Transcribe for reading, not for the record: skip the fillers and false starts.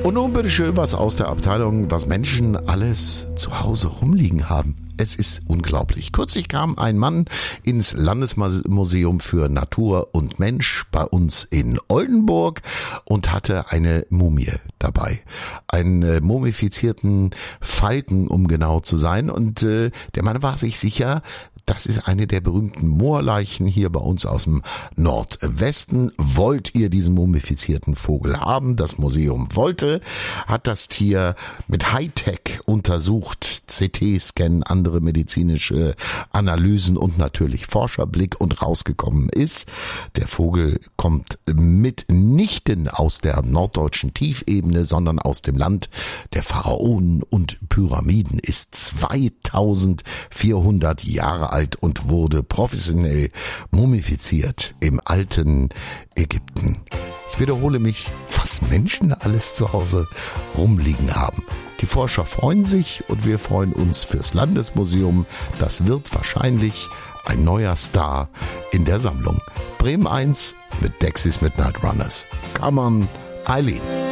Und nun bitte schön was aus der Abteilung, was Menschen alles zu Hause rumliegen haben. Es ist unglaublich. Kürzlich kam ein Mann ins Landesmuseum für Natur und Mensch bei uns in Oldenburg und hatte eine Mumie dabei. Einen mumifizierten Falken, um genau zu sein. Und der Mann war sich sicher, das ist eine der berühmten Moorleichen hier bei uns aus dem Nordwesten. Wollt ihr diesen mumifizierten Vogel haben? Das Museum wollte, hat das Tier mit Hightech untersucht, CT-Scan, andere medizinische Analysen und natürlich Forscherblick, und rausgekommen ist, der Vogel kommt mitnichten aus der norddeutschen Tiefebene, sondern aus dem Land der Pharaonen und Pyramiden, ist 2400 Jahre alt und wurde professionell mumifiziert im alten Ägypten. Ich wiederhole mich, was Menschen alles zu Hause rumliegen haben. Die Forscher freuen sich und wir freuen uns fürs Landesmuseum. Das wird wahrscheinlich ein neuer Star in der Sammlung. Bremen 1 mit Dexys Midnight Runners. Come on, Eileen.